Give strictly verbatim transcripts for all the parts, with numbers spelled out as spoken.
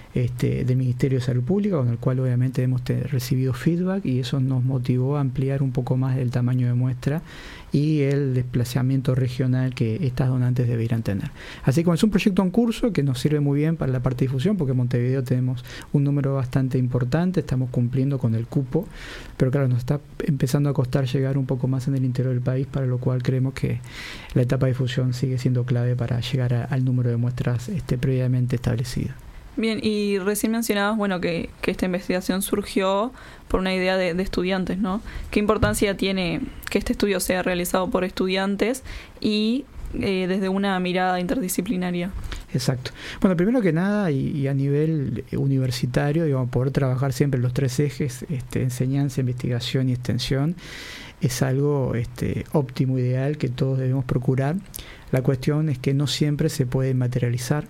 este, del Ministerio de Salud Pública, con el cual obviamente hemos te, recibido feedback, y eso nos motivó a ampliar un poco más el tamaño de muestra y el desplazamiento regional que estas donantes deberían tener. Así que es un proyecto en curso que nos sirve muy bien para la parte de difusión, porque en Montevideo tenemos un número bastante importante, estamos cumpliendo con el cupo, pero claro, nos está empezando a costar llegar un poco más en el interior del país, para lo cual creemos que la etapa de difusión sigue siendo clave para llegar a, al número de muestras este, previamente establecido. Bien, y recién mencionabas, bueno, que, que esta investigación surgió por una idea de, de estudiantes, ¿no? ¿Qué importancia tiene que este estudio sea realizado por estudiantes y eh, desde una mirada interdisciplinaria? Exacto. Bueno, primero que nada, y, y a nivel universitario, digamos, poder trabajar siempre los tres ejes, este, enseñanza, investigación y extensión, es algo este, óptimo, ideal, que todos debemos procurar. La cuestión es que no siempre se puede materializar.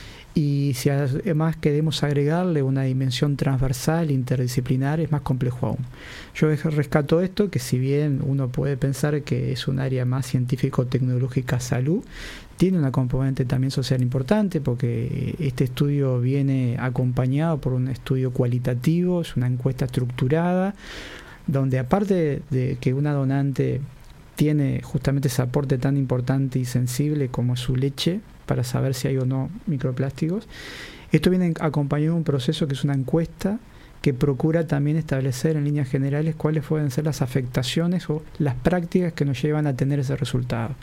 Y si además queremos agregarle una dimensión transversal, interdisciplinar, es más complejo aún. Yo rescato esto, que si bien uno puede pensar que es un área más científico-tecnológica salud, tiene una componente también social importante, porque este estudio viene acompañado por un estudio cualitativo, es una encuesta estructurada, donde aparte de que una donante tiene justamente ese aporte tan importante y sensible como su leche, para saber si hay o no microplásticos, esto viene acompañado de un proceso que es una encuesta que procura también establecer en líneas generales cuáles pueden ser las afectaciones o las prácticas que nos llevan a tener ese resultado.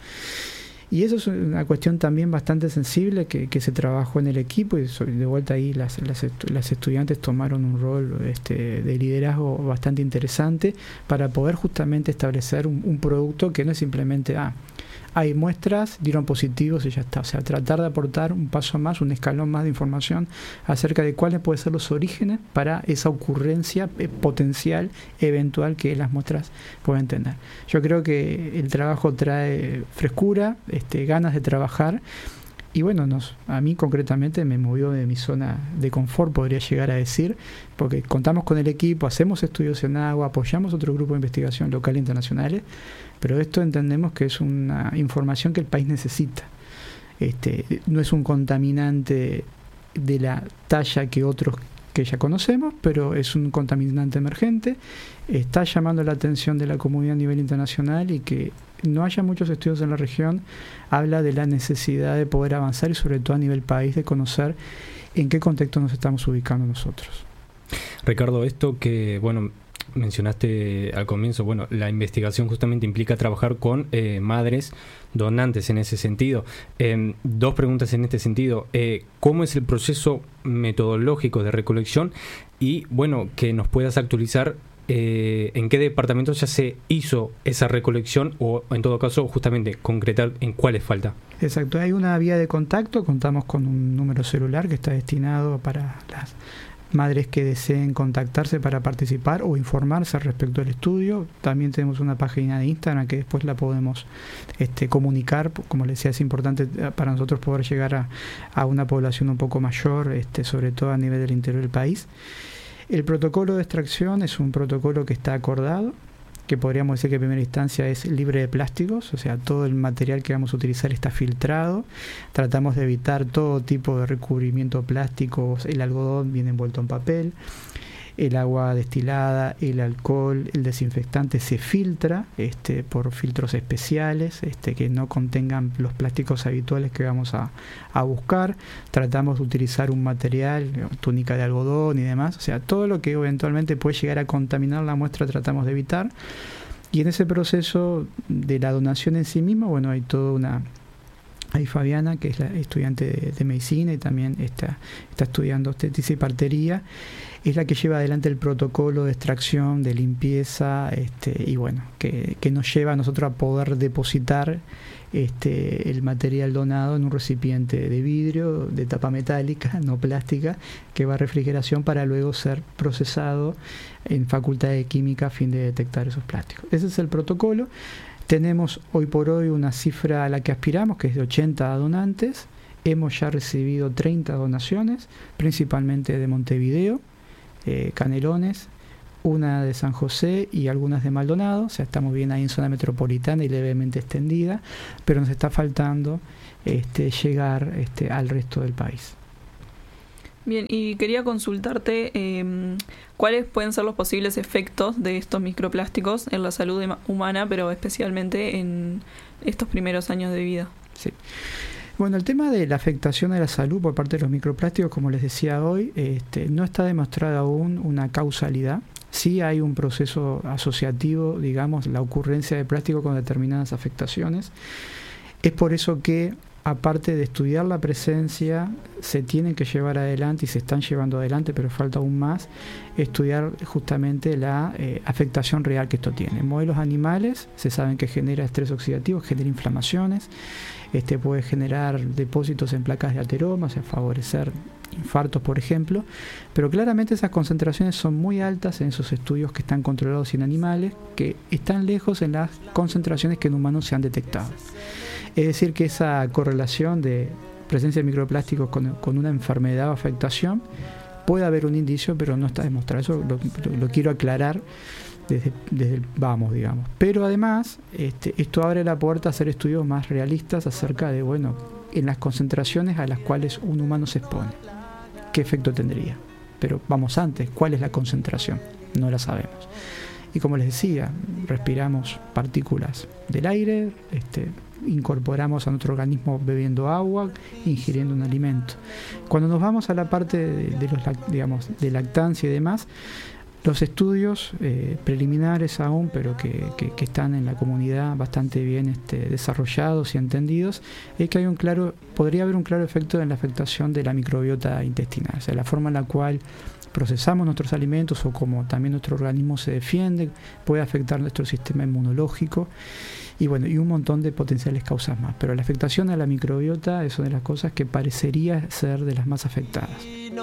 Y eso es una cuestión también bastante sensible que, que se trabajó en el equipo, y de vuelta ahí las, las, estu- las estudiantes tomaron un rol este, de liderazgo bastante interesante para poder justamente establecer un, un producto que no es simplemente, ah, hay muestras, dieron positivos y ya está. O sea, tratar de aportar un paso más, un escalón más de información acerca de cuáles pueden ser los orígenes para esa ocurrencia eh, potencial, eventual, que las muestras pueden tener. Yo creo que el trabajo trae frescura, este, ganas de trabajar. Y bueno, nos, a mí concretamente me movió de mi zona de confort, podría llegar a decir, porque contamos con el equipo, hacemos estudios en agua, apoyamos otro grupo de investigación local e internacionales, pero esto entendemos que es una información que el país necesita. Este, no es un contaminante de la talla que otros que ya conocemos, pero es un contaminante emergente, está llamando la atención de la comunidad a nivel internacional, y que no haya muchos estudios en la región habla de la necesidad de poder avanzar, y sobre todo a nivel país de conocer en qué contexto nos estamos ubicando nosotros. Ricardo, esto que, bueno, mencionaste al comienzo, bueno, la investigación justamente implica trabajar con eh, madres donantes en ese sentido. Eh, dos preguntas en este sentido. Eh, ¿Cómo es el proceso metodológico de recolección? Y, bueno, que nos puedas actualizar eh, en qué departamento ya se hizo esa recolección, o en todo caso, justamente, concretar en cuáles falta. Exacto. Hay una vía de contacto, contamos con un número celular que está destinado para las madres que deseen contactarse para participar o informarse respecto al estudio. También tenemos una página de Instagram que después la podemos este, comunicar. Como les decía, es importante para nosotros poder llegar a, a una población un poco mayor, este, sobre todo a nivel del interior del país. El protocolo de extracción es un protocolo que está acordado, que podríamos decir que en primera instancia es libre de plásticos, o sea, todo el material que vamos a utilizar está filtrado. Tratamos de evitar todo tipo de recubrimiento plásticos, el algodón viene envuelto en papel, el agua destilada, el alcohol, el desinfectante se filtra este, por filtros especiales este, que no contengan los plásticos habituales que vamos a, a buscar. Tratamos de utilizar un material, túnica de algodón y demás, o sea, todo lo que eventualmente puede llegar a contaminar la muestra tratamos de evitar. Y en ese proceso de la donación en sí misma, bueno, hay toda una... Hay Fabiana, que es la estudiante de, de medicina y también está, está estudiando obstetricia y partería, es la que lleva adelante el protocolo de extracción, de limpieza, este, y bueno, que, que nos lleva a nosotros a poder depositar este, el material donado en un recipiente de vidrio, de tapa metálica, no plástica, que va a refrigeración para luego ser procesado en Facultad de Química a fin de detectar esos plásticos. Ese es el protocolo. Tenemos hoy por hoy una cifra a la que aspiramos, que es de ochenta donantes. Hemos ya recibido treinta donaciones, principalmente de Montevideo, eh, Canelones, una de San José y algunas de Maldonado. O sea, estamos bien ahí en zona metropolitana y levemente extendida, pero nos está faltando este, llegar este, al resto del país. Bien, y quería consultarte eh, cuáles pueden ser los posibles efectos de estos microplásticos en la salud humana, pero especialmente en estos primeros años de vida. Sí. Bueno, el tema de la afectación a la salud por parte de los microplásticos, como les decía hoy, este, no está demostrada aún una causalidad. Sí hay un proceso asociativo, digamos, la ocurrencia de plástico con determinadas afectaciones. Es por eso que, aparte de estudiar la presencia, se tienen que llevar adelante y se están llevando adelante, pero falta aún más, estudiar justamente la eh, afectación real que esto tiene. En modelos animales se saben que genera estrés oxidativo, genera inflamaciones, este puede generar depósitos en placas de ateroma, o sea, favorecer infartos, por ejemplo, pero claramente esas concentraciones son muy altas en esos estudios que están controlados en animales, que están lejos en las concentraciones que en humanos se han detectado. Es decir, que esa correlación de presencia de microplásticos con, con una enfermedad o afectación, puede haber un indicio, pero no está demostrado. Eso lo, lo, lo quiero aclarar desde, desde el vamos, digamos. Pero además, este, esto abre la puerta a hacer estudios más realistas acerca de, bueno, en las concentraciones a las cuales un humano se expone, ¿qué efecto tendría? Pero vamos antes, ¿cuál es la concentración? No la sabemos. Y como les decía, respiramos partículas del aire, este, incorporamos a nuestro organismo bebiendo agua, ingiriendo un alimento. Cuando nos vamos a la parte de, de los, digamos, de lactancia y demás, los estudios eh, preliminares aún, pero que, que, que están en la comunidad bastante bien este, desarrollados y entendidos, es que hay un claro, podría haber un claro efecto en la afectación de la microbiota intestinal, o sea, la forma en la cual procesamos nuestros alimentos o como también nuestro organismo se defiende, puede afectar nuestro sistema inmunológico y bueno, y un montón de potenciales causas más. Pero la afectación a la microbiota es una de las cosas que parecería ser de las más afectadas.